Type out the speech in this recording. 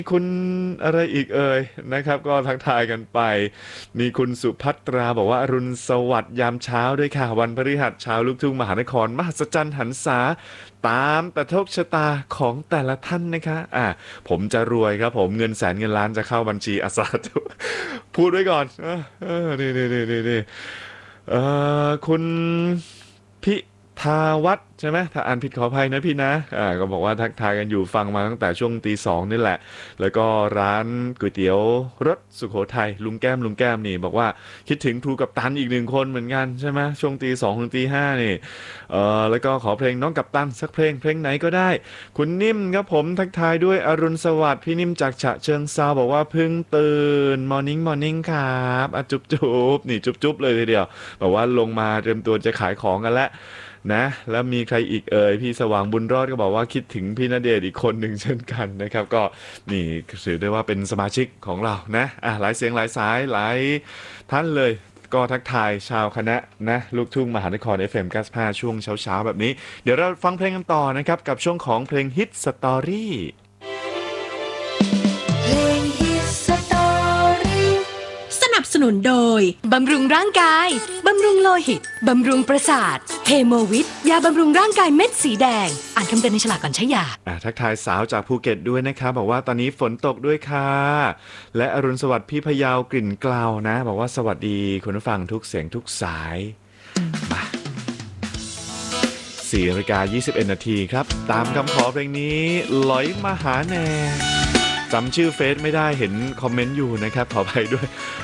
คุณอะไรอีกเอ่ยนะครับก็ทักทายกันไปมีคุณสุภัตราบอกว่าอรุณสวัสดิ์ยามเช้าด้วยค่ะวันพฤหัสเช้าลูกทุ่งมหานครมหัศจรรย์หันษาตามแต่โชคชะตาของแต่ละท่านนะคะผมจะรวยครับผมเงินแสนเงินล้านจะเข้าบัญชีอาสาธุพูดไว้ก่อนนี่เอคุณพิทาวัฒน์ใช่ไหมถ้าอ่านผิดขออภัยนะพี่นะก็บอกว่าทักทายกันอยู่ฟังมาตั้งแต่ช่วงตี 2นี่แหละแล้วก็ร้านก๋วยเตี๋ยวรสสุโขทัยลุงแก้มนี่บอกว่าคิดถึงครูกัปตันอีก1 คนเหมือนกันใช่ไหมช่วงตี 2ถึงตี 5นี่แล้วก็ขอเพลงน้องกัปตันสักเพลงไหนก็ได้คุณนิ่มครับผมทักทายด้วยอรุณสวัสดิ์พี่นิ่มจากฉะเชิงเทราบอกว่าเพิ่งตื่นมอร์นิ่งครับจุ๊บนี่จุ๊บเลยทีเดียวบอกว่าลงมาเตรียมตัวจะขายของกันแล้วนะแล้วมีใครอีกเอ่ยพี่สว่างบุญรอดก็บอกว่าคิดถึงพี่ณเดชน์อีกคนหนึ่งเช่นกันนะครับก็นี่ถือได้ว่าเป็นสมาชิกของเรานะหลายเสียงหลายสายหลายท่านเลยก็ทักทายชาวคณะนะลูกทุ่งมหานคร FM 95ช่วงเช้าแบบนี้เดี๋ยวเราฟังเพลงกันต่อนะครับกับช่วงของเพลงฮิตสตอรี่เพลงฮิตสตอรี่สนับสนุนโดยบำรุงร่างกายบำรุงโลหิตบำรุงประสาทเฮโมวิทยาบำรุงร่างกายเม็ดสีแดงอ่านคำเตือนในฉลากก่อนใช้ยาทักทายสาวจากภูเก็ตด้วยนะครับบอกว่าตอนนี้ฝนตกด้วยค่ะและอรุณสวัสดิ์พี่พยาวกลิ่นกล่าวนะบอกว่าสวัสดีคุณผู้ฟังทุกเสียงทุกสายมา4:21 นาทีครับตามคำขอเพลงนี้หลอยมาหาแน่จำชื่อเฟซไม่ได้เห็นคอมเมนต์อยู่นะครับขออภัยด้วย